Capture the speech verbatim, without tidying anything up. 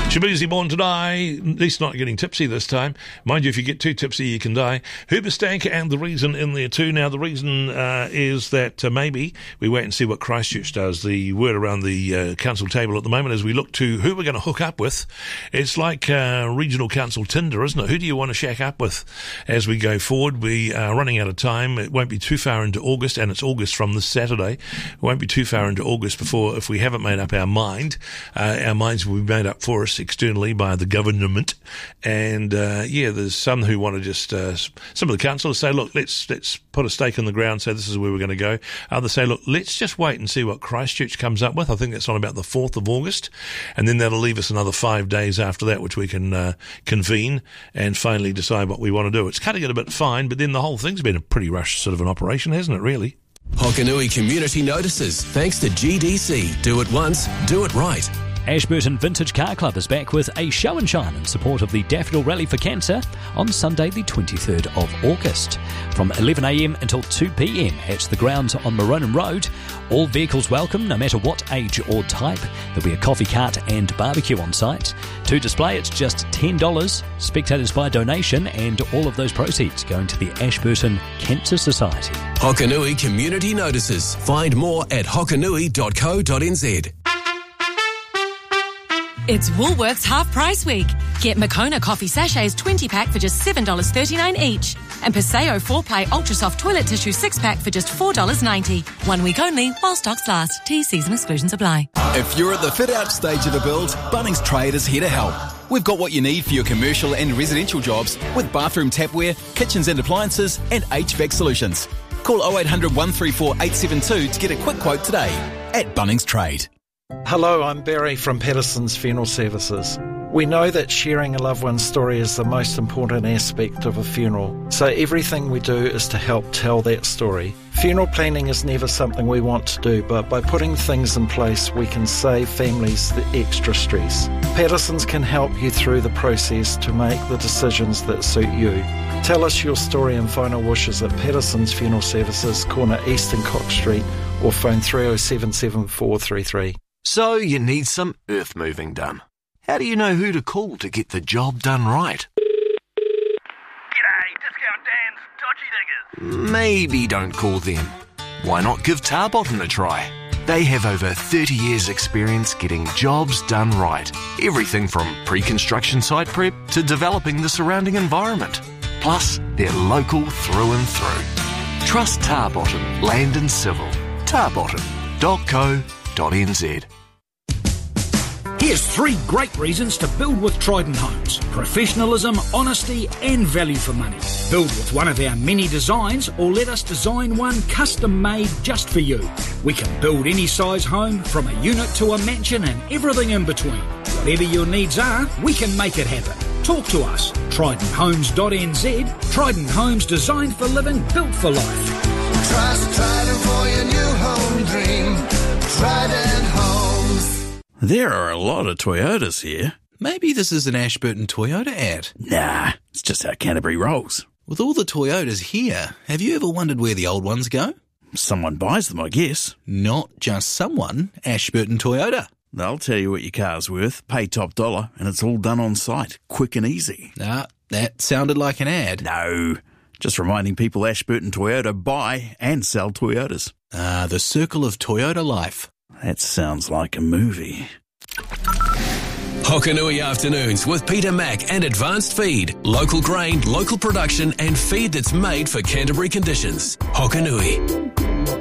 Shabuzi Born to Die, at least not getting tipsy this time. Mind you, if you get too tipsy, you can die. Hoobastank and The Reason in there too. Now, the reason uh, is that uh, maybe we wait and see what Christchurch does. The word around the uh, council table at the moment as we look to who we're going to hook up with. It's like uh, regional council Tinder, isn't it? Who do you want to shack up with as we go forward? We are running out of time. It won't be too far into August, and it's August from this Saturday. It won't be too far into August before, if we haven't made up our mind, uh, our minds will be made up for us externally by the government. And uh, yeah, there's some who want to just uh, some of the councillors say, look, let's let's put a stake in the ground, say this is where we're going to go. Others say, look, let's just wait and see what Christchurch comes up with. I think that's on about the fourth of August, and then that'll leave us another five days after that, which we can uh, convene and finally decide what we want to do. It's cutting it a bit fine, but then the whole thing's been a pretty rushed sort of an operation, hasn't it, really? Hokanui Community Notices, thanks to G D C. Do it once, do it right. Ashburton Vintage Car Club is back with a show and shine in support of the Daffodil Rally for Cancer on Sunday the twenty-third of August. From eleven a m until two p m at the grounds on Maronan Road. All vehicles welcome, no matter what age or type. There'll be a coffee cart and barbecue on site. To display, it's just ten dollars. Spectators by donation, and all of those proceeds going to the Ashburton Cancer Society. Hokanui Community Notices. Find more at hokanui dot co dot n z. It's Woolworths Half Price Week. Get Moccona coffee sachets twenty pack for just seven dollars thirty-nine each. And Paseo four ply Ultra Soft Toilet Tissue six pack for just four dollars ninety. One week only while stocks last. T, C's and exclusions apply. If you're at the fit-out stage of a build, Bunnings Trade is here to help. We've got what you need for your commercial and residential jobs with bathroom tapware, kitchens and appliances and H V A C solutions. Call oh eight hundred, one three four, eight seven two to get a quick quote today at Bunnings Trade. Hello, I'm Barry from Patterson's Funeral Services. We know that sharing a loved one's story is the most important aspect of a funeral, so everything we do is to help tell that story. Funeral planning is never something we want to do, but by putting things in place, we can save families the extra stress. Patterson's can help you through the process to make the decisions that suit you. Tell us your story and final wishes at Patterson's Funeral Services, corner East and Cox Street, or phone three oh seven, seven four three three. So you need some earth moving done. How do you know who to call to get the job done right? G'day, Discount Dan's Dodgy Diggers. Maybe don't call them. Why not give Tarbottom a try? They have over thirty years experience getting jobs done right. Everything from pre-construction site prep to developing the surrounding environment. Plus, they're local through and through. Trust Tarbottom Land and Civil. tarbottom dot co dot n z. Here's three great reasons to build with Trident Homes. Professionalism, honesty and value for money. Build with one of our many designs or let us design one custom made just for you. We can build any size home from a unit to a mansion and everything in between. Whatever your needs are, we can make it happen. Talk to us. trident homes dot n z. Trident Homes, designed for living, built for life. Trust Trident for your new home dream. Trident Homes. There are a lot of Toyotas here. Maybe this is an Ashburton Toyota ad. Nah, it's just how Canterbury rolls. With all the Toyotas here, have you ever wondered where the old ones go? Someone buys them, I guess. Not just someone, Ashburton Toyota. They'll tell you what your car's worth, pay top dollar, and it's all done on site, quick and easy. Ah, that sounded like an ad. No, just reminding people Ashburton Toyota buy and sell Toyotas. Ah, the circle of Toyota life. That sounds like a movie. Hokanui Afternoons with Peter Mack and Advanced Feed. Local grain, local production and feed that's made for Canterbury conditions. Hokanui.